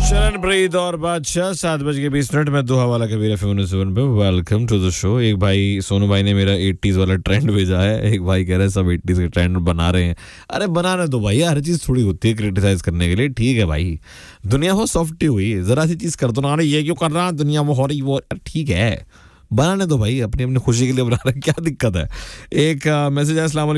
शरणप्रीत और बादशाह 7:20 में दो हवाला कबीर एफएम पे वेलकम टू द शो। एक भाई सोनू भाई ने मेरा 80s वाला ट्रेंड भेजा है। एक भाई कह रहे हैं सब 80s के ट्रेंड बना रहे हैं। अरे बनाने दो भाई, हर चीज थोड़ी होती है क्रिटिसाइज करने के लिए। ठीक है भाई, दुनिया हो सॉफ्टी हुई, जरा सी चीज कर दो ना, अरे ये क्यों कर रहा है, दुनिया वो हो रही वो, ठीक है बनाने दो भाई, अपनी अपनी खुशी के लिए बना रहे हैं, क्या दिक्कत है। एक मैसेज है, अस्सलाम वालेकुम